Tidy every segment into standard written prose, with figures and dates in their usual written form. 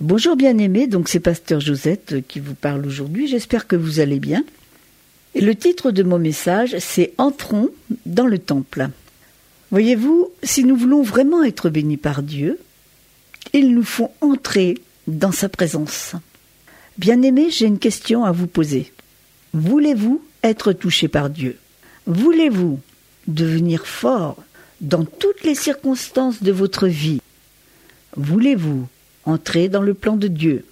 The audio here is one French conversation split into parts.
Bonjour bien-aimés, donc c'est Pasteur Josette qui vous parle aujourd'hui, j'espère que vous allez bien. Et le titre de mon message, c'est « Entrons dans le temple ». Voyez-vous, si nous voulons vraiment être bénis par Dieu, il nous faut entrer dans sa présence. Bien-aimés, j'ai une question à vous poser. Voulez-vous être touché par Dieu? Voulez-vous devenir fort dans toutes les circonstances de votre vie? Voulez-vous entrer dans le plan de Dieu?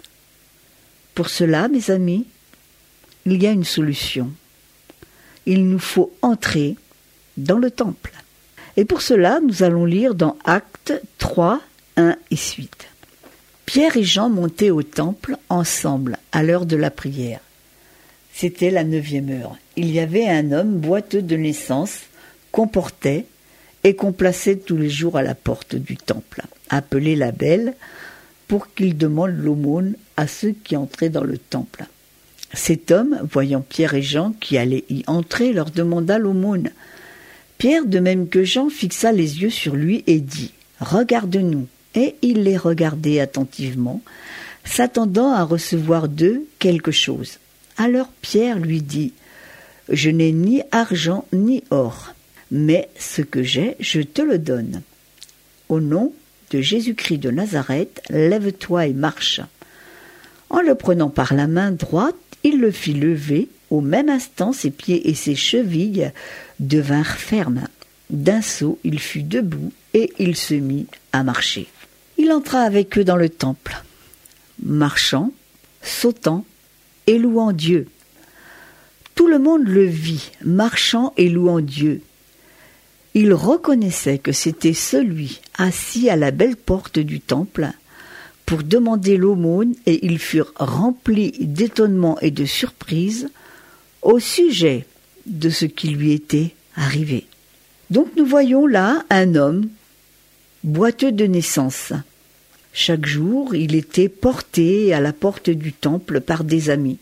Pour cela, mes amis, il y a une solution. Il nous faut entrer dans le temple. Et pour cela, nous allons lire dans Actes 3, 1 et suite. Pierre et Jean montaient au temple ensemble à l'heure de la prière. C'était la 9e heure. Il y avait un homme boiteux de naissance qu'on portait et qu'on plaçait tous les jours à la porte du temple, appelé la Belle, pour qu'il demande l'aumône à ceux qui entraient dans le temple. Cet homme, voyant Pierre et Jean qui allaient y entrer, leur demanda l'aumône. Pierre, de même que Jean, fixa les yeux sur lui et dit « Regarde-nous ». Et il les regardait attentivement, s'attendant à recevoir d'eux quelque chose. Alors Pierre lui dit « Je n'ai ni argent ni or, mais ce que j'ai, je te le donne. Au nom de Jésus-Christ de Nazareth, lève-toi et marche. » En le prenant par la main droite, il le fit lever. Au même instant, ses pieds et ses chevilles devinrent fermes. D'un saut, il fut debout et il se mit à marcher. Il entra avec eux dans le temple, marchant, sautant et louant Dieu. Tout le monde le vit, marchant et louant Dieu. Il reconnaissait que c'était celui assis à la belle porte du temple pour demander l'aumône, et ils furent remplis d'étonnement et de surprise au sujet de ce qui lui était arrivé. Donc nous voyons là un homme boiteux de naissance. Chaque jour, il était porté à la porte du temple par des amis.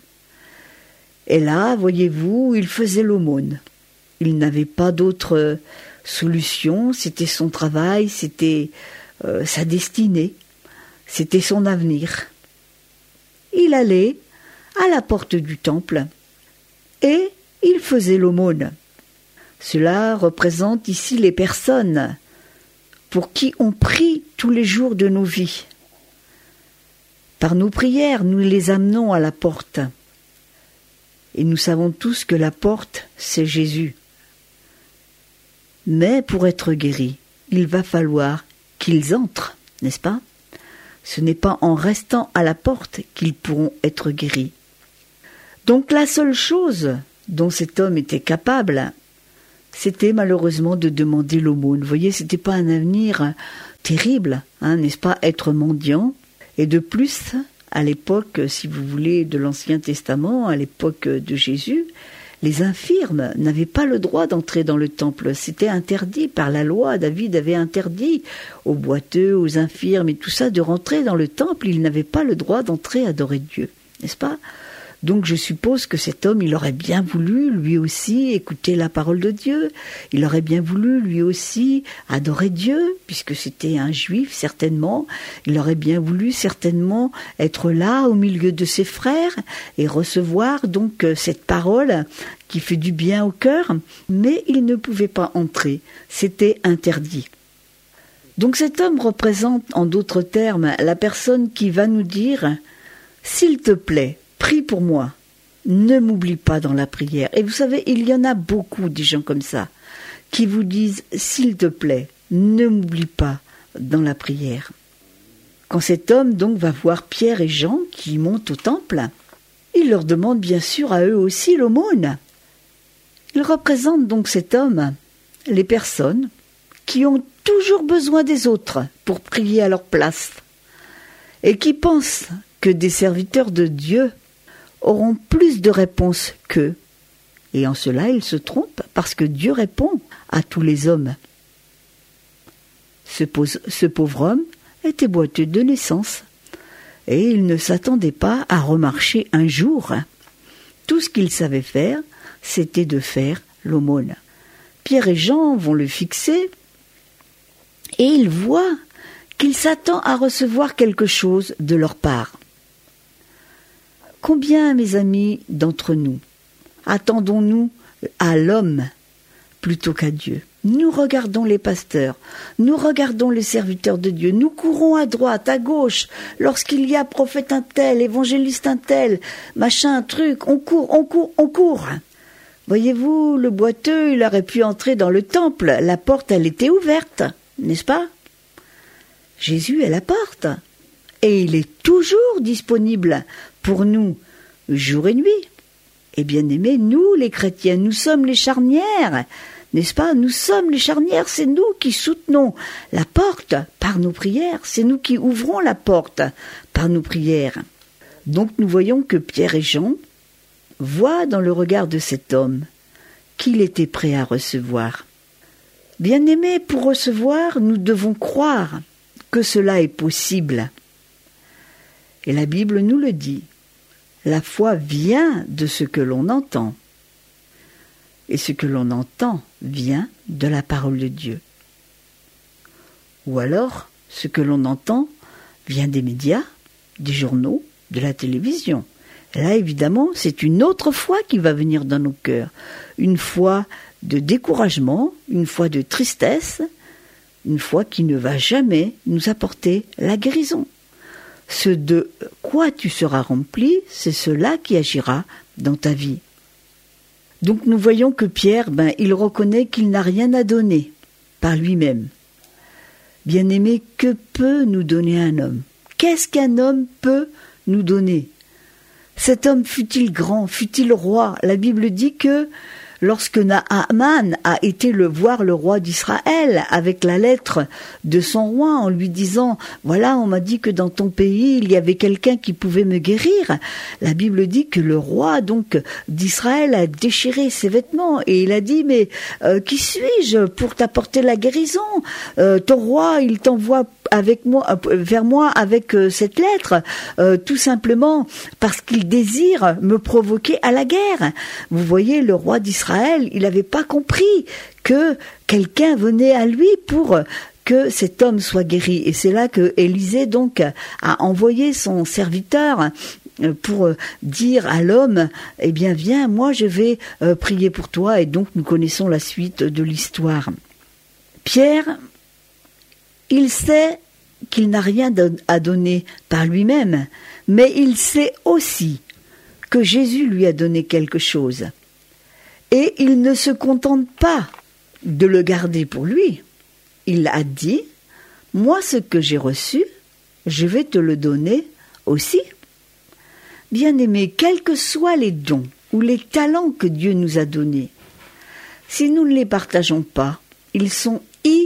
Et là, voyez-vous, il faisait l'aumône. Il n'avait pas d'autre solution, c'était son travail, c'était sa destinée, c'était son avenir. Il allait à la porte du temple et il faisait l'aumône. Cela représente ici les personnes pour qui on prie tous les jours de nos vies. Par nos prières, nous les amenons à la porte. Et nous savons tous que la porte, c'est Jésus. Mais pour être guéris, il va falloir qu'ils entrent, n'est-ce pas? Ce n'est pas en restant à la porte qu'ils pourront être guéris. Donc la seule chose dont cet homme était capable, c'était malheureusement de demander l'aumône. Vous voyez, c'était pas un avenir terrible, n'est-ce pas, être mendiant. Et de plus, à l'époque, si vous voulez, de l'Ancien Testament, à l'époque de Jésus, les infirmes n'avaient pas le droit d'entrer dans le temple. C'était interdit par la loi. David avait interdit aux boiteux, aux infirmes et tout ça de rentrer dans le temple. Ils n'avaient pas le droit d'entrer adorer Dieu, n'est-ce pas? Donc je suppose que cet homme, il aurait bien voulu, lui aussi, écouter la parole de Dieu. Il aurait bien voulu, lui aussi, adorer Dieu, puisque c'était un juif, certainement. Il aurait bien voulu, certainement, être là, au milieu de ses frères, et recevoir donc cette parole qui fait du bien au cœur. Mais il ne pouvait pas entrer. C'était interdit. Donc cet homme représente, en d'autres termes, la personne qui va nous dire « S'il te plaît, prie pour moi, ne m'oublie pas dans la prière. » Et vous savez, il y en a beaucoup des gens comme ça, qui vous disent « S'il te plaît, ne m'oublie pas dans la prière. » Quand cet homme donc va voir Pierre et Jean qui montent au temple, il leur demande bien sûr à eux aussi l'aumône. Il représente donc cet homme les personnes qui ont toujours besoin des autres pour prier à leur place et qui pensent que des serviteurs de Dieu auront plus de réponses qu'eux. Et en cela, ils se trompent, parce que Dieu répond à tous les hommes. Ce pauvre homme était boiteux de naissance, et il ne s'attendait pas à remarcher un jour. Tout ce qu'il savait faire, c'était de faire l'aumône. Pierre et Jean vont le fixer, et ils voient qu'il s'attend à recevoir quelque chose de leur part. Combien, mes amis, d'entre nous, attendons-nous à l'homme plutôt qu'à Dieu? Nous regardons les pasteurs, nous regardons les serviteurs de Dieu, nous courons à droite, à gauche, lorsqu'il y a prophète un tel, évangéliste un tel, machin, un truc, on court. Voyez-vous, le boiteux, il aurait pu entrer dans le temple, la porte, elle était ouverte, n'est-ce pas? Jésus est la porte, et il est toujours disponible pour nous, jour et nuit. Et bien aimés, nous les chrétiens, nous sommes les charnières, n'est-ce pas? Nous sommes les charnières, c'est nous qui soutenons la porte par nos prières, c'est nous qui ouvrons la porte par nos prières. Donc nous voyons que Pierre et Jean voient dans le regard de cet homme qu'il était prêt à recevoir. Bien-aimés, pour recevoir, nous devons croire que cela est possible. Et la Bible nous le dit, la foi vient de ce que l'on entend. Et ce que l'on entend vient de la parole de Dieu. Ou alors, ce que l'on entend vient des médias, des journaux, de la télévision. Et là, évidemment, c'est une autre foi qui va venir dans nos cœurs. Une foi de découragement, une foi de tristesse, une foi qui ne va jamais nous apporter la guérison. Ce de quoi tu seras rempli, c'est cela qui agira dans ta vie. Donc nous voyons que Pierre, il reconnaît qu'il n'a rien à donner par lui-même. Bien-aimé, que peut nous donner un homme? Qu'est-ce qu'un homme peut nous donner? Cet homme fut-il grand, fut-il roi? La Bible dit que lorsque Naaman a été voir le roi d'Israël avec la lettre de son roi en lui disant « Voilà, on m'a dit que dans ton pays, il y avait quelqu'un qui pouvait me guérir », la Bible dit que le roi donc d'Israël a déchiré ses vêtements et il a dit « Mais qui suis-je pour t'apporter la guérison? Ton roi, il t'envoie vers moi avec cette lettre, tout simplement parce qu'il désire me provoquer à la guerre. » Vous voyez, le roi d'Israël, il n'avait pas compris que quelqu'un venait à lui pour que cet homme soit guéri. Et c'est là que Élisée donc a envoyé son serviteur pour dire à l'homme, eh bien viens, moi je vais prier pour toi. Et donc nous connaissons la suite de l'histoire. Pierre, il sait qu'il n'a rien à donner par lui-même, mais il sait aussi que Jésus lui a donné quelque chose. Et il ne se contente pas de le garder pour lui. Il a dit, moi ce que j'ai reçu, je vais te le donner aussi. Bien-aimés, quels que soient les dons ou les talents que Dieu nous a donnés, si nous ne les partageons pas, ils sont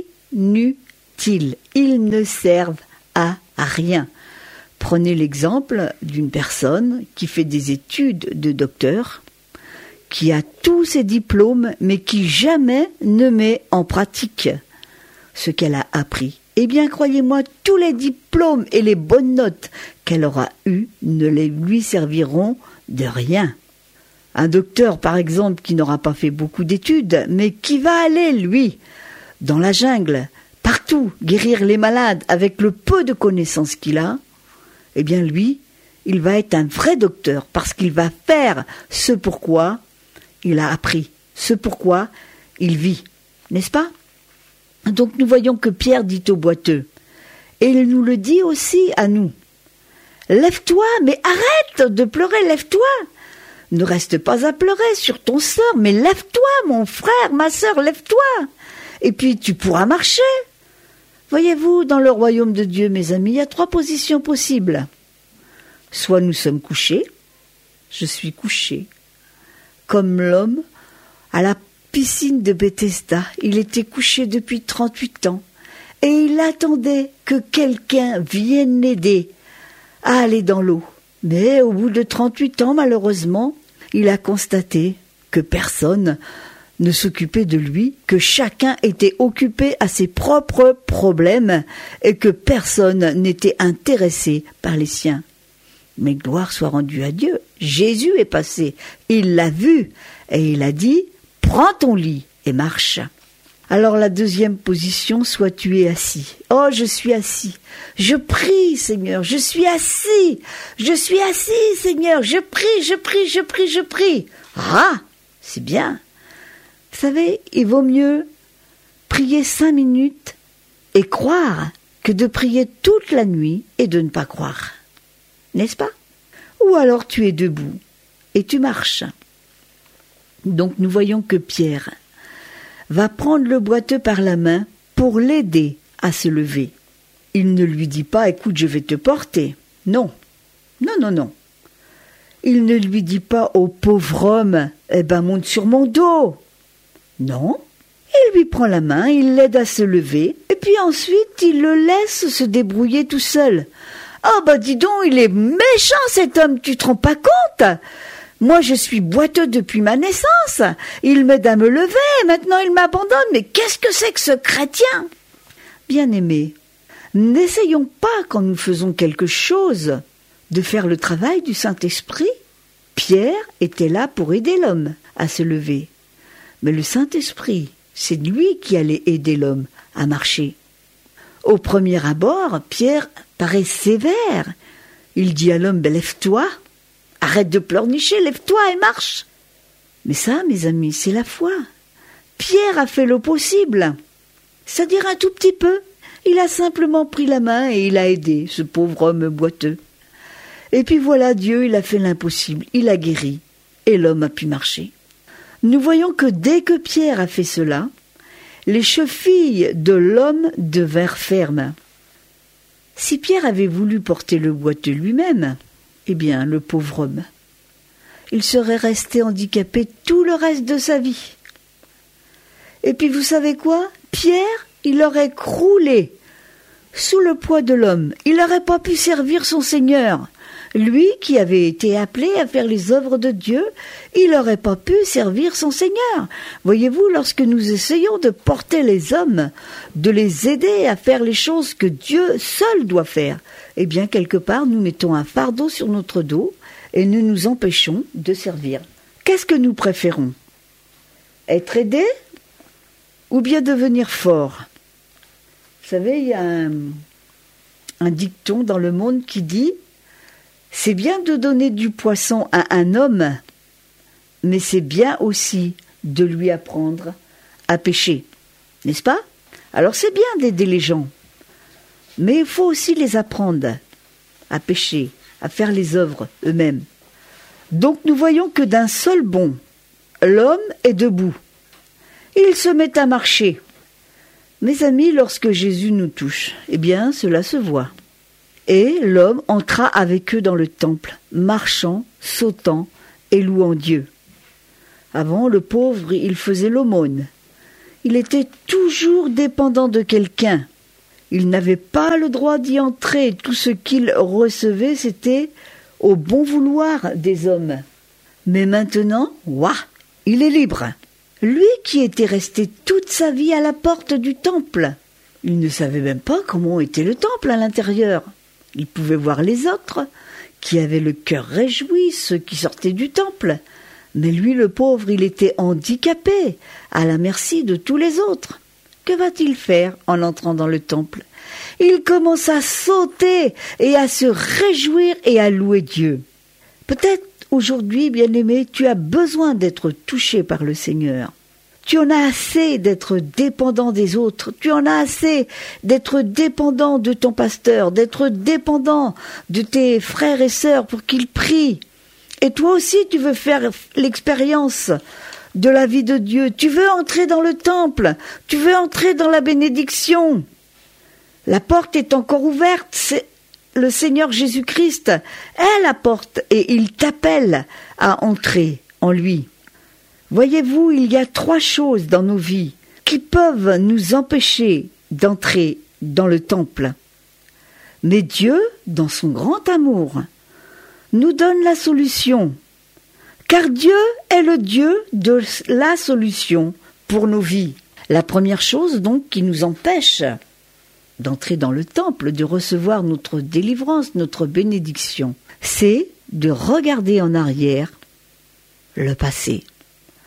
inutiles. Ils ne servent à rien. Prenez l'exemple d'une personne qui fait des études de docteur, qui a tous ses diplômes, mais qui jamais ne met en pratique ce qu'elle a appris. Eh bien, croyez-moi, tous les diplômes et les bonnes notes qu'elle aura eues ne lui serviront de rien. Un docteur, par exemple, qui n'aura pas fait beaucoup d'études, mais qui va aller, lui, dans la jungle, partout, guérir les malades avec le peu de connaissances qu'il a, eh bien, lui, il va être un vrai docteur parce qu'il va faire ce pourquoi il a appris, ce pourquoi il vit, n'est-ce pas? Donc nous voyons que Pierre dit au boiteux, et il nous le dit aussi à nous, lève-toi, mais arrête de pleurer, lève-toi. Ne reste pas à pleurer sur ton sort, mais lève-toi, mon frère, ma sœur, lève-toi. Et puis tu pourras marcher. Voyez-vous, dans le royaume de Dieu, mes amis, il y a 3 positions possibles. Soit nous sommes couchés, je suis couché, comme l'homme à la piscine de Bethesda. Il était couché depuis 38 ans et il attendait que quelqu'un vienne l'aider à aller dans l'eau. Mais au bout de 38 ans, malheureusement, il a constaté que personne ne s'occupait de lui, que chacun était occupé à ses propres problèmes et que personne n'était intéressé par les siens. Mais gloire soit rendue à Dieu, Jésus est passé, il l'a vu et il a dit « Prends ton lit et marche ». Alors la deuxième position, soit tu es assis. Oh, je suis assis. Je prie, Seigneur. Je suis assis. Je suis assis, Seigneur. Je prie, je prie, je prie, je prie. Ah, c'est bien. Vous savez, il vaut mieux prier 5 minutes et croire que de prier toute la nuit et de ne pas croire. N'est-ce pas? Ou alors tu es debout et tu marches. Donc nous voyons que Pierre va prendre le boiteux par la main pour l'aider à se lever. Il ne lui dit pas « Écoute, je vais te porter ». Non, non, non, non. Il ne lui dit pas au pauvre homme « Eh ben, monte sur mon dos ». Non, il lui prend la main, il l'aide à se lever, et puis ensuite il le laisse se débrouiller tout seul. « Ah bah dis donc, il est méchant cet homme, tu te rends pas compte ? Moi, je suis boiteux depuis ma naissance. Il m'aide à me lever, maintenant il m'abandonne. Mais qu'est-ce que c'est que ce chrétien ?» Bien-aimés, n'essayons pas, quand nous faisons quelque chose, de faire le travail du Saint-Esprit. Pierre était là pour aider l'homme à se lever. Mais le Saint-Esprit, c'est lui qui allait aider l'homme à marcher. Au premier abord, Pierre paraît sévère. Il dit à l'homme « Lève-toi ». Arrête de pleurnicher, lève-toi et marche. Mais ça, mes amis, c'est la foi. Pierre a fait le possible, c'est-à-dire un tout petit peu. Il a simplement pris la main et il a aidé ce pauvre homme boiteux. Et puis voilà, Dieu, il a fait l'impossible, il a guéri, et l'homme a pu marcher. Nous voyons que dès que Pierre a fait cela, les chevilles de l'homme devinrent fermes. Si Pierre avait voulu porter le boiteux lui-même, eh bien, le pauvre homme, il serait resté handicapé tout le reste de sa vie. Et puis, vous savez quoi? Pierre, il aurait croulé sous le poids de l'homme. Il n'aurait pas pu servir son Seigneur. Lui qui avait été appelé à faire les œuvres de Dieu, il n'aurait pas pu servir son Seigneur. Voyez-vous, lorsque nous essayons de porter les hommes, de les aider à faire les choses que Dieu seul doit faire, eh bien, quelque part, nous mettons un fardeau sur notre dos et nous nous empêchons de servir. Qu'est-ce que nous préférons? Être aidé ou bien devenir fort? Vous savez, il y a un dicton dans le monde qui dit « C'est bien de donner du poisson à un homme, mais c'est bien aussi de lui apprendre à pêcher. » N'est-ce pas? Alors c'est bien d'aider les gens, mais il faut aussi les apprendre à pêcher, à faire les œuvres eux-mêmes. Donc nous voyons que d'un seul bond, l'homme est debout. Il se met à marcher. Mes amis, lorsque Jésus nous touche, eh bien cela se voit. Et l'homme entra avec eux dans le temple, marchant, sautant et louant Dieu. Avant, le pauvre, il faisait l'aumône. Il était toujours dépendant de quelqu'un. Il n'avait pas le droit d'y entrer. Tout ce qu'il recevait, c'était au bon vouloir des hommes. Mais maintenant, il est libre. Lui qui était resté toute sa vie à la porte du temple. Il ne savait même pas comment était le temple à l'intérieur. Il pouvait voir les autres, qui avaient le cœur réjoui, ceux qui sortaient du temple. Mais lui, le pauvre, il était handicapé, à la merci de tous les autres. Que va-t-il faire en entrant dans le temple? Il commence à sauter et à se réjouir et à louer Dieu. Peut-être aujourd'hui, bien-aimé, tu as besoin d'être touché par le Seigneur. Tu en as assez d'être dépendant des autres. Tu en as assez d'être dépendant de ton pasteur, d'être dépendant de tes frères et sœurs pour qu'ils prient. Et toi aussi, tu veux faire l'expérience de la vie de Dieu. Tu veux entrer dans le temple. Tu veux entrer dans la bénédiction. La porte est encore ouverte. C'est le Seigneur Jésus-Christ est la porte et il t'appelle à entrer en lui. Voyez-vous, il y a 3 choses dans nos vies qui peuvent nous empêcher d'entrer dans le temple. Mais Dieu, dans son grand amour, nous donne la solution. Car Dieu est le Dieu de la solution pour nos vies. La première chose donc qui nous empêche d'entrer dans le temple, de recevoir notre délivrance, notre bénédiction, c'est de regarder en arrière le passé.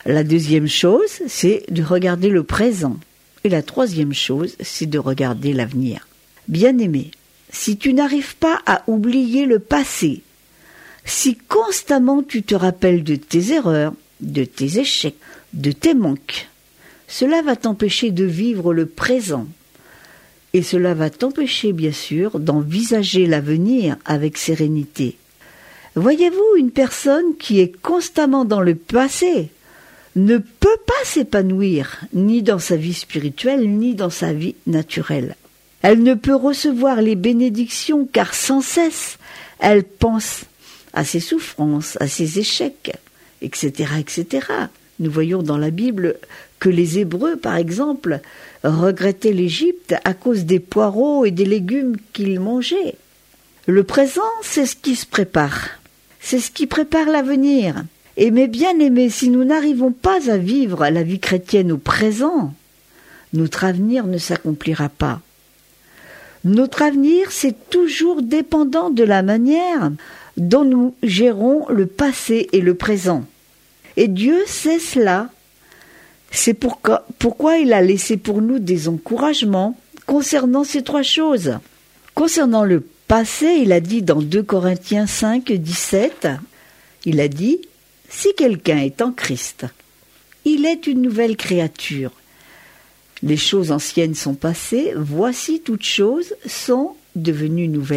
La deuxième chose, c'est de regarder le présent. Et la troisième chose, c'est de regarder l'avenir. Bien-aimé, si tu n'arrives pas à oublier le passé, si constamment tu te rappelles de tes erreurs, de tes échecs, de tes manques, cela va t'empêcher de vivre le présent. Et cela va t'empêcher, bien sûr, d'envisager l'avenir avec sérénité. Voyez-vous, une personne qui est constamment dans le passé ne peut pas s'épanouir, ni dans sa vie spirituelle, ni dans sa vie naturelle. Elle ne peut recevoir les bénédictions car sans cesse, elle pense à ses souffrances, à ses échecs, etc., etc. Nous voyons dans la Bible que les Hébreux, par exemple, regrettaient l'Égypte à cause des poireaux et des légumes qu'ils mangeaient. Le présent, c'est ce qui se prépare. C'est ce qui prépare l'avenir. Et mes bien-aimés, si nous n'arrivons pas à vivre la vie chrétienne au présent, notre avenir ne s'accomplira pas. Notre avenir, c'est toujours dépendant de la manière dont nous gérons le passé et le présent. Et Dieu sait cela. C'est pourquoi il a laissé pour nous des encouragements concernant ces trois choses. Concernant le passé, il a dit dans 2 Corinthiens 5, 17, il a dit « Si quelqu'un est en Christ, il est une nouvelle créature. Les choses anciennes sont passées, voici toutes choses sont devenues nouvelles. »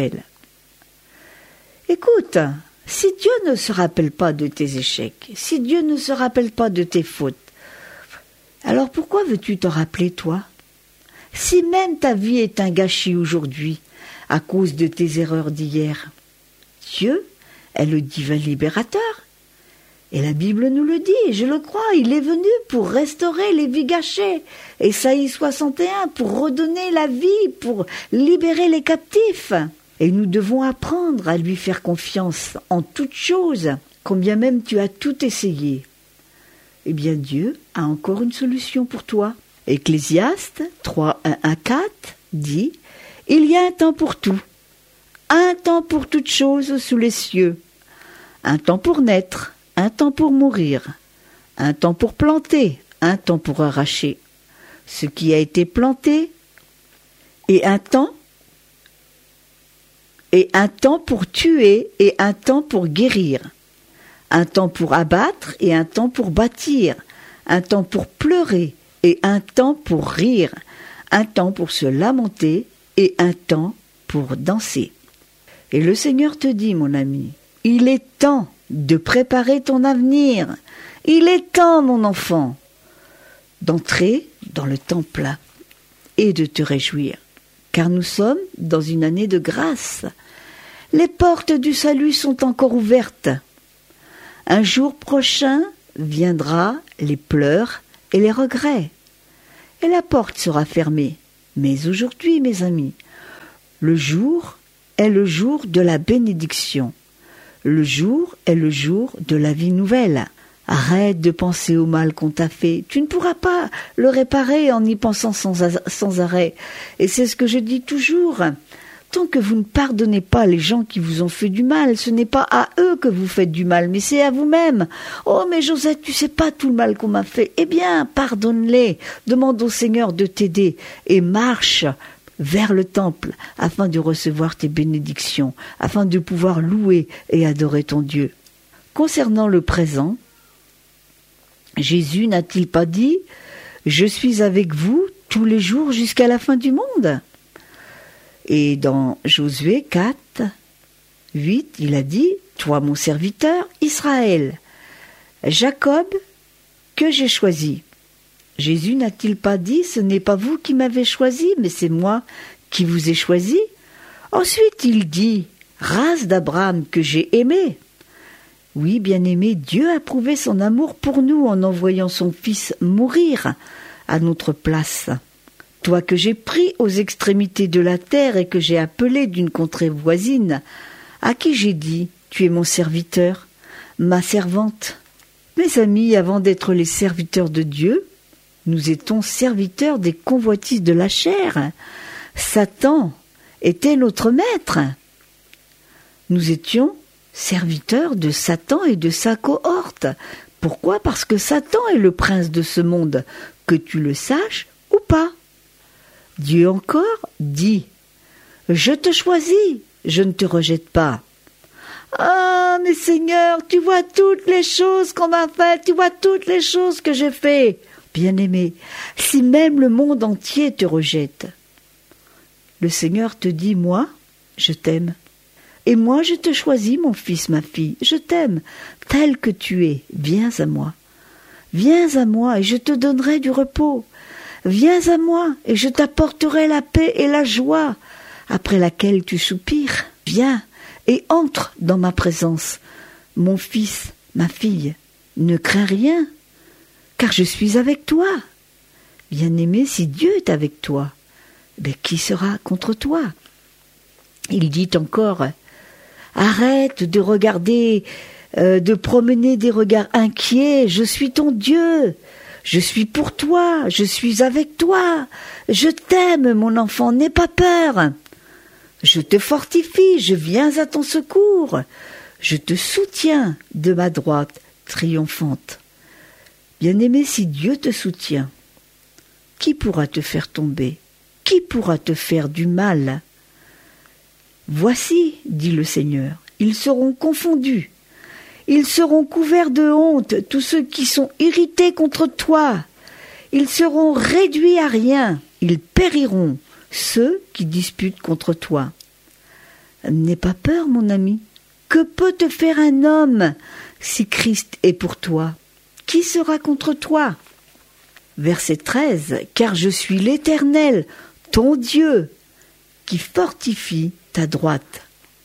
Écoute, si Dieu ne se rappelle pas de tes échecs, si Dieu ne se rappelle pas de tes fautes, alors pourquoi veux-tu t'en rappeler, toi? Si même ta vie est un gâchis aujourd'hui, à cause de tes erreurs d'hier, Dieu est le divin libérateur. Et la Bible nous le dit, et je le crois, il est venu pour restaurer les vies gâchées. Ésaïe 61, pour redonner la vie, pour libérer les captifs. Et nous devons apprendre à lui faire confiance en toutes choses, combien même tu as tout essayé. Eh bien Dieu a encore une solution pour toi. Ecclésiaste 3, 1 à 4 dit « Il y a un temps pour tout, un temps pour toutes choses sous les cieux, un temps pour naître, un temps pour mourir, un temps pour planter, un temps pour arracher ce qui a été planté, et un temps pour tuer et un temps pour guérir, un temps pour abattre et un temps pour bâtir, un temps pour pleurer et un temps pour rire, un temps pour se lamenter et un temps pour danser. » Et le Seigneur te dit, mon ami, il est temps de préparer ton avenir. Il est temps, mon enfant, d'entrer dans le temple et de te réjouir, car nous sommes dans une année de grâce. Les portes du salut sont encore ouvertes. Un jour prochain viendra les pleurs et les regrets, et la porte sera fermée. Mais aujourd'hui, mes amis, le jour est le jour de la bénédiction. Le jour est le jour de la vie nouvelle. Arrête de penser au mal qu'on t'a fait. Tu ne pourras pas le réparer en y pensant sans arrêt. Et c'est ce que je dis toujours. Tant que vous ne pardonnez pas les gens qui vous ont fait du mal, ce n'est pas à eux que vous faites du mal, mais c'est à vous-même. Oh, mais Josette, tu sais pas tout le mal qu'on m'a fait. Eh bien, pardonne-les. Demande au Seigneur de t'aider et marche vers le temple afin de recevoir tes bénédictions, afin de pouvoir louer et adorer ton Dieu. Concernant le présent, Jésus n'a-t-il pas dit « Je suis avec vous tous les jours jusqu'à la fin du monde » ? Et dans Josué 4, 8, il a dit « Toi, mon serviteur, Israël, Jacob, que j'ai choisi. » Jésus n'a-t-il pas dit « Ce n'est pas vous qui m'avez choisi, mais c'est moi qui vous ai choisi » ? Ensuite, il dit « Race d'Abraham que j'ai aimée. » Oui, bien-aimé, Dieu a prouvé son amour pour nous en envoyant son Fils mourir à notre place. Toi que j'ai pris aux extrémités de la terre et que j'ai appelé d'une contrée voisine, à qui j'ai dit « Tu es mon serviteur, ma servante ». Mes amis, avant d'être les serviteurs de Dieu, nous étions serviteurs des convoitises de la chair. Satan était notre maître. Nous étions serviteurs de Satan et de sa cohorte. Pourquoi ? Parce que Satan est le prince de ce monde, que tu le saches ou pas. Dieu encore dit « Je te choisis, je ne te rejette pas. » Ah, mais Seigneur, tu vois toutes les choses qu'on m'a faites, tu vois toutes les choses que j'ai faites. Bien-aimé, si même le monde entier te rejette, le Seigneur te dit « Moi, je t'aime. Et moi, je te choisis, mon fils, ma fille. Je t'aime, tel que tu es. Viens à moi. Viens à moi et je te donnerai du repos. Viens à moi et je t'apporterai la paix et la joie après laquelle tu soupires. Viens et entre dans ma présence. Mon fils, ma fille, ne crains rien, car je suis avec toi. Bien-aimé, si Dieu est avec toi, qui sera contre toi ? Il dit encore, arrête de regarder, de promener des regards inquiets, je suis ton Dieu, je suis pour toi, je suis avec toi, je t'aime mon enfant, n'aie pas peur. Je te fortifie, je viens à ton secours, je te soutiens de ma droite triomphante. Bien-aimé, si Dieu te soutient, qui pourra te faire tomber ? Qui pourra te faire du mal ? Voici, dit le Seigneur, ils seront confondus, ils seront couverts de honte, tous ceux qui sont irrités contre toi, ils seront réduits à rien, ils périront, ceux qui disputent contre toi. N'aie pas peur, mon ami, que peut te faire un homme si Christ est pour toi ? Qui sera contre toi ? Verset 13, car je suis l'Éternel, ton Dieu, qui fortifie ta droite.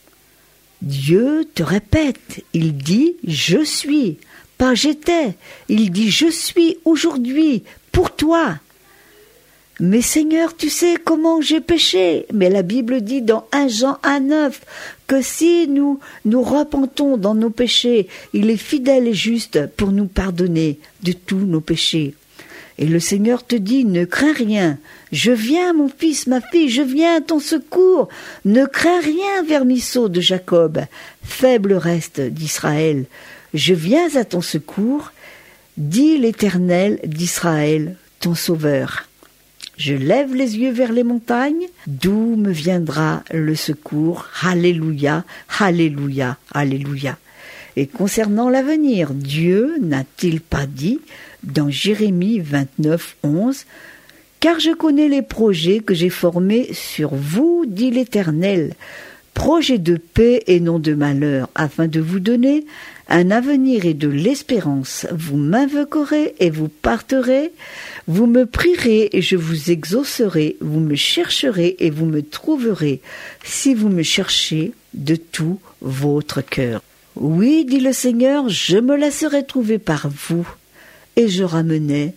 Dieu te répète, il dit « je suis », pas « j'étais », il dit « je suis aujourd'hui pour toi ». Mais Seigneur, tu sais comment j'ai péché. Mais la Bible dit dans 1 Jean 1,9 que si nous nous repentons dans nos péchés, il est fidèle et juste pour nous pardonner de tous nos péchés. Et le Seigneur te dit, ne crains rien, je viens mon fils, ma fille, je viens à ton secours, ne crains rien vermisseau de Jacob, faible reste d'Israël, je viens à ton secours, dit l'Éternel d'Israël, ton sauveur. Je lève les yeux vers les montagnes, d'où me viendra le secours, alléluia, alléluia, alléluia. Et concernant l'avenir, Dieu n'a-t-il pas dit dans Jérémie 29, 11, « Car je connais les projets que j'ai formés sur vous, dit l'Éternel, projets de paix et non de malheur, afin de vous donner un avenir et de l'espérance. Vous m'invoquerez et vous partirez, vous me prierez et je vous exaucerai, vous me chercherez et vous me trouverez, si vous me cherchez de tout votre cœur. Oui, dit le Seigneur, je me laisserai trouver par vous, et je ramènerai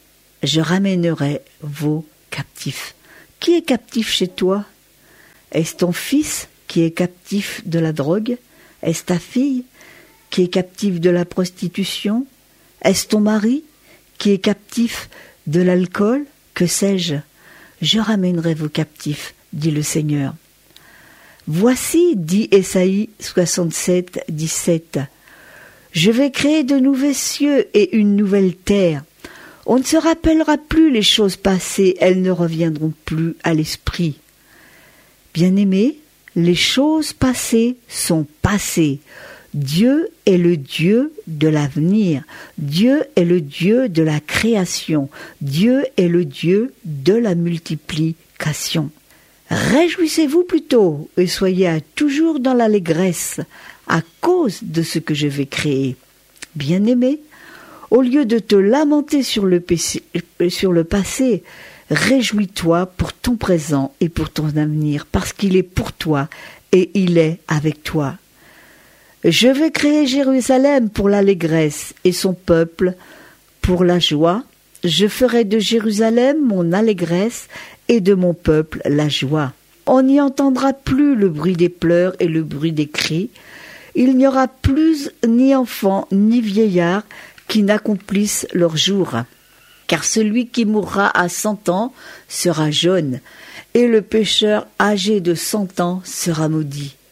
vos captifs. Qui est captif chez toi ? Est-ce ton fils qui est captif de la drogue ? Est-ce ta fille qui est captive de la prostitution ? Est-ce ton mari qui est captif de l'alcool ? Que sais-je ? Je ramènerai vos captifs, dit le Seigneur. Voici, dit Ésaïe 67, 17, je vais créer de nouveaux cieux et une nouvelle terre. On ne se rappellera plus les choses passées, elles ne reviendront plus à l'esprit. Bien-aimés, les choses passées sont passées. Dieu est le Dieu de l'avenir. Dieu est le Dieu de la création. Dieu est le Dieu de la multiplication. Réjouissez-vous plutôt et soyez toujours dans l'allégresse à cause de ce que je vais créer. Bien-aimé, au lieu de te lamenter sur le passé, réjouis-toi pour ton présent et pour ton avenir, parce qu'il est pour toi et il est avec toi. Je vais créer Jérusalem pour l'allégresse et son peuple pour la joie. Je ferai de Jérusalem mon allégresse et de mon peuple la joie. On n'y entendra plus le bruit des pleurs et le bruit des cris. Il n'y aura plus ni enfants ni vieillards qui n'accomplissent leur jour. Car celui qui mourra à 100 ans sera jeune, et le pécheur âgé de 100 ans sera maudit.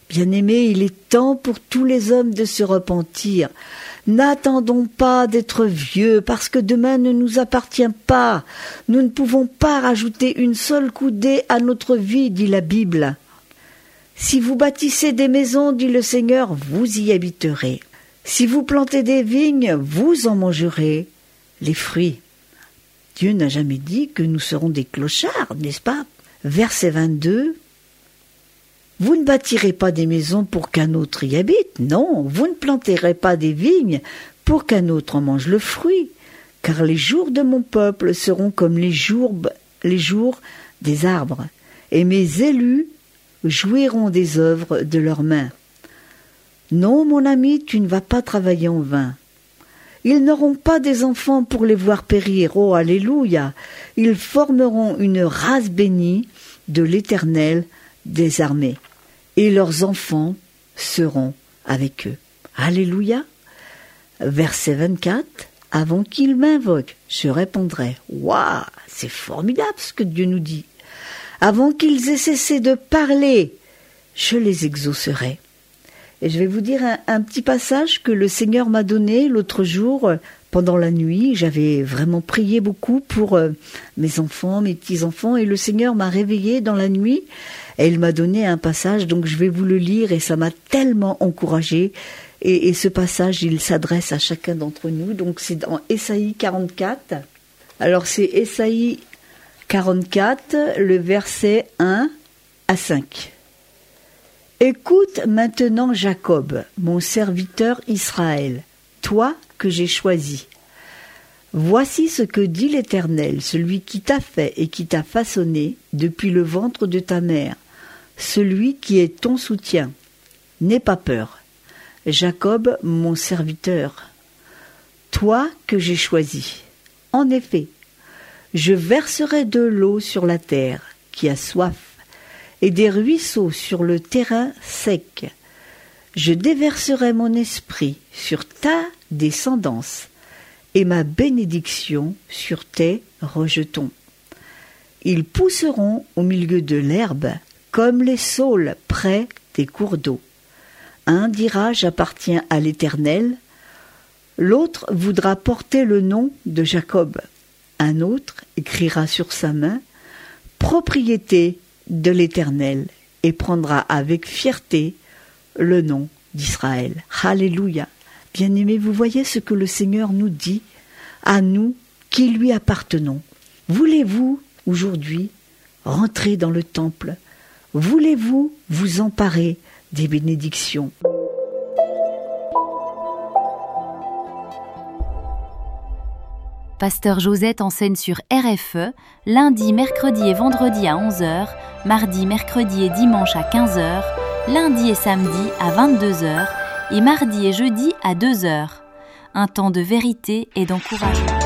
Bien-aimés, il est temps pour tous les hommes de se repentir. N'attendons pas d'être vieux, parce que demain ne nous appartient pas. Nous ne pouvons pas rajouter une seule coudée à notre vie, dit la Bible. Si vous bâtissez des maisons, dit le Seigneur, vous y habiterez. Si vous plantez des vignes, vous en mangerez les fruits. Dieu n'a jamais dit que nous serons des clochards, n'est-ce pas? Verset 22. Vous ne bâtirez pas des maisons pour qu'un autre y habite, non, vous ne planterez pas des vignes pour qu'un autre en mange le fruit, car les jours de mon peuple seront comme les jours des arbres, et mes élus jouiront des œuvres de leurs mains. Non, mon ami, tu ne vas pas travailler en vain. Ils n'auront pas des enfants pour les voir périr, oh alléluia. Ils formeront une race bénie de l'Éternel des armées, et leurs enfants seront avec eux. Alléluia. Verset 24. Avant qu'ils m'invoquent, je répondrai. Waouh, c'est formidable ce que Dieu nous dit. Avant qu'ils aient cessé de parler, je les exaucerai. Et je vais vous dire un petit passage que le Seigneur m'a donné l'autre jour pendant la nuit. J'avais vraiment prié beaucoup pour mes enfants, mes petits-enfants, et le Seigneur m'a réveillée dans la nuit et il m'a donné un passage, donc je vais vous le lire et ça m'a tellement encouragée. Et ce passage, il s'adresse à chacun d'entre nous, donc c'est dans Ésaïe 44. Alors c'est Ésaïe 44, le verset 1 à 5. Écoute maintenant Jacob, mon serviteur Israël, toi que j'ai choisi. Voici ce que dit l'Éternel, celui qui t'a fait et qui t'a façonné depuis le ventre de ta mère, celui qui est ton soutien. N'aie pas peur. Jacob, mon serviteur, toi que j'ai choisi. En effet, je verserai de l'eau sur la terre qui a soif, et des ruisseaux sur le terrain sec. Je déverserai mon esprit sur ta descendance et ma bénédiction sur tes rejetons. Ils pousseront au milieu de l'herbe comme les saules près des cours d'eau. Un dira « J'appartiens à l'Éternel », l'autre voudra porter le nom de Jacob. Un autre écrira sur sa main « Propriété de l'Éternel » et prendra avec fierté le nom d'Israël. Alléluia. Bien-aimés, vous voyez ce que le Seigneur nous dit à nous qui lui appartenons. Voulez-vous aujourd'hui rentrer dans le temple? Voulez-vous vous emparer des bénédictions? Pasteur Josette enseigne sur RFE, lundi, mercredi et vendredi à 11h, mardi, mercredi et dimanche à 15h, lundi et samedi à 22h et mardi et jeudi à 2h. Un temps de vérité et d'encouragement.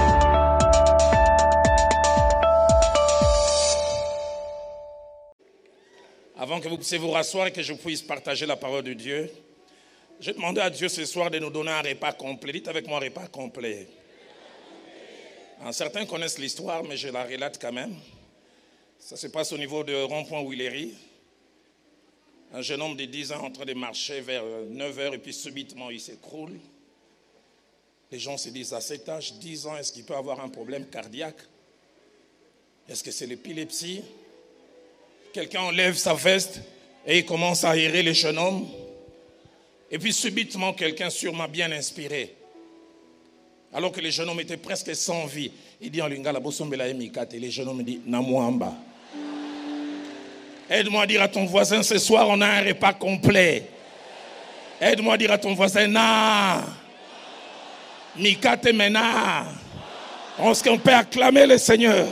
Avant que vous puissiez vous rasseoir et que je puisse partager la parole de Dieu, j'ai demandé à Dieu ce soir de nous donner un repas complet. Dites avec moi, un repas complet. Certains connaissent l'histoire, mais je la relate quand même. Ça se passe au niveau de rond-point Willery. Un jeune homme de 10 ans est en train de marcher vers 9h et puis subitement il s'écroule. Les gens se disent à cet âge, 10 ans, est-ce qu'il peut avoir un problème cardiaque? Est-ce que c'est l'épilepsie? Quelqu'un enlève sa veste et il commence à aérer le jeune homme. Et puis subitement, quelqu'un sûrement bien inspiré, alors que le jeune homme était presque sans vie, il dit en lingala bosombela emikate, et le jeune homme dit Namuamba. Aide-moi à dire à ton voisin, ce soir on a un repas complet. Aide-moi à dire à ton voisin, na mikate mena. Est-ce qu'on peut acclamer le Seigneur?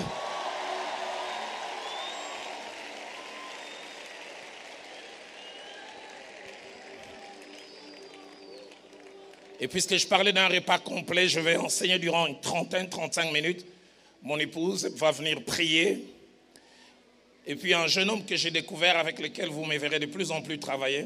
Et puisque je parlais d'un repas complet, je vais enseigner durant une 35 minutes. Mon épouse va venir prier. Et puis un jeune homme que j'ai découvert avec lequel vous me verrez de plus en plus travailler.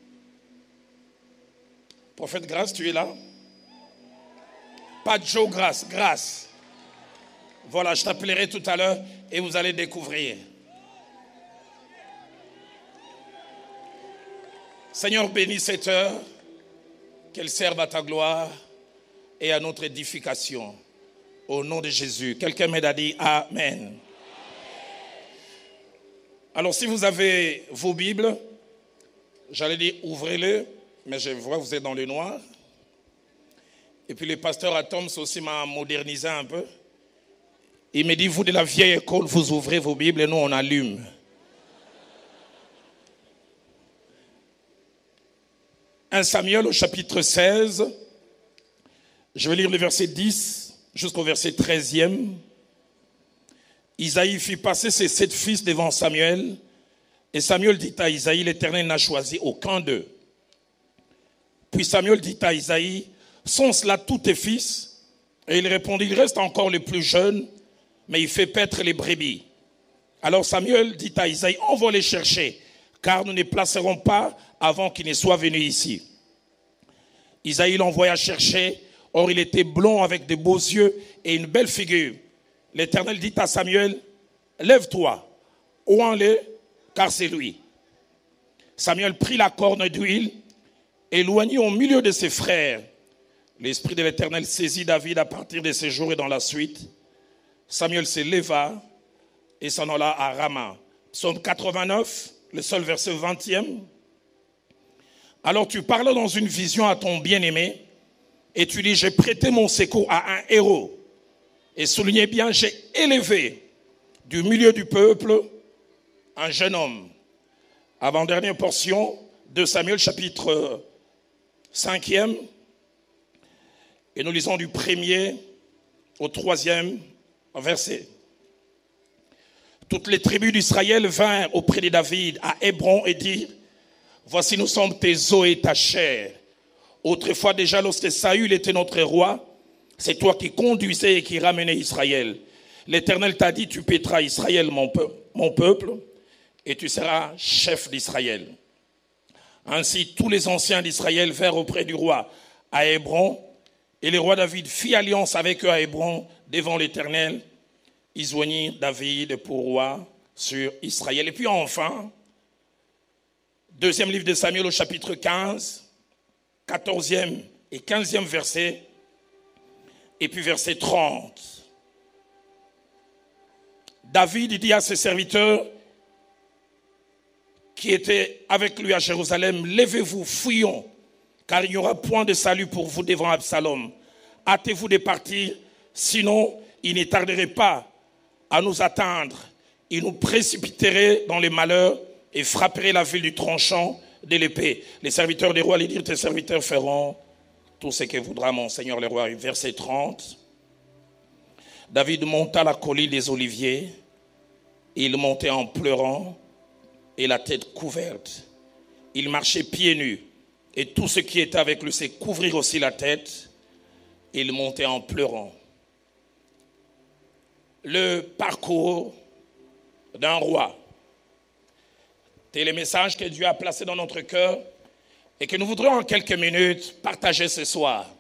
Prophète Grâce, tu es là? Pas Joe Grâce, Grâce. Voilà, je t'appellerai tout à l'heure et vous allez découvrir. Seigneur, bénis cette heure, qu'elle serve à ta gloire et à notre édification. Au nom de Jésus. Quelqu'un m'aide à dire Amen. Alors si vous avez vos Bibles, j'allais dire ouvrez-les, mais je vois que vous êtes dans le noir. Et puis le pasteur Atoms aussi m'a modernisé un peu. Il me dit, vous de la vieille école, vous ouvrez vos Bibles et nous on allume. 1 Samuel au chapitre 16, je vais lire le verset 10 jusqu'au verset 13e. Isaïe fit passer ses 7 fils devant Samuel, et Samuel dit à Isaïe, l'Éternel n'a choisi aucun d'eux. Puis Samuel dit à Isaïe, sont cela tous tes fils? Et il répondit, il reste encore le plus jeune, mais il fait paître les brebis. Alors Samuel dit à Isaïe, on va les chercher, car nous ne placerons pas avant qu'il ne soit venu ici. Isaïe l'envoya chercher, or il était blond avec de beaux yeux et une belle figure. L'Éternel dit à Samuel, lève-toi, oins-le, car c'est lui. Samuel prit la corne d'huile et l'oignit au milieu de ses frères. L'Esprit de l'Éternel saisit David à partir de ces jours et dans la suite. Samuel se leva et s'en alla à Rama. Psaume 89, le seul verset 20e. Alors tu parles dans une vision à ton bien-aimé et tu dis, j'ai prêté mon secours à un héros. Et soulignez bien, j'ai élevé du milieu du peuple un jeune homme. Avant-dernière portion de Samuel, chapitre 5e. Et nous lisons du 1er au 3e verset. Toutes les tribus d'Israël vinrent auprès de David à Hébron et dirent, voici nous sommes tes os et ta chair. Autrefois déjà lorsque Saül était notre roi, c'est toi qui conduisais et qui ramenais Israël. L'Éternel t'a dit, tu paîtras Israël mon peuple et tu seras chef d'Israël. Ainsi tous les anciens d'Israël vinrent auprès du roi à Hébron et le roi David fit alliance avec eux à Hébron devant l'Éternel. Ils joignirent David pour roi sur Israël. Et puis enfin, deuxième livre de Samuel au chapitre 15, 14e et 15e verset, et puis verset 30. David dit à ses serviteurs qui étaient avec lui à Jérusalem, levez-vous, fuyons, car il n'y aura point de salut pour vous devant Absalom. Hâtez-vous de partir, sinon il ne tarderait pas à nous atteindre. Il nous précipiterait dans les malheurs et frapperait la ville du tranchant de l'épée. Les serviteurs des rois lui dirent, tes serviteurs feront tout ce que voudra mon Seigneur le roi. Verset 30. David monta la colline des Oliviers. Il montait en pleurant et la tête couverte. Il marchait pieds nus. Et tout ce qui était avec lui, c'est couvrir aussi la tête. Il montait en pleurant. Le parcours d'un roi. C'est le message que Dieu a placé dans notre cœur et que nous voudrions en quelques minutes partager ce soir.